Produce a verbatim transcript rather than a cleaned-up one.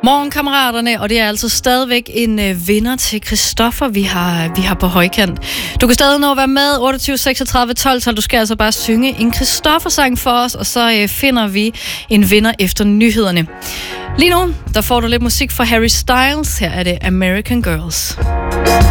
Morgen, kammeraterne, og det er altså stadigvæk en øh, vinder til Christoffer, vi har, vi har på højkant. Du kan stadig nå at være med, otteogtyve seksogtredive tolv tolv. Du skal altså bare synge en Christoffer-sang for os, og så øh, finder vi en vinder efter nyhederne. Lige nu, der får du lidt musik fra Harry Styles. Her er det American Girls.